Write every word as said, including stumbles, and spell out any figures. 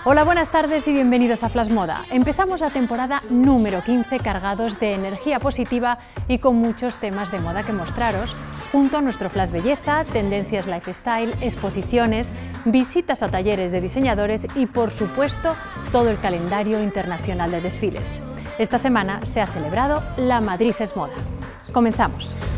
Hola, buenas tardes y bienvenidos a Flash Moda. Empezamos la temporada número quince cargados de energía positiva y con muchos temas de moda que mostraros, junto a nuestro Flash Belleza, tendencias lifestyle, exposiciones, visitas a talleres de diseñadores y, por supuesto, todo el calendario internacional de desfiles. Esta semana se ha celebrado la Madrid es Moda. Comenzamos.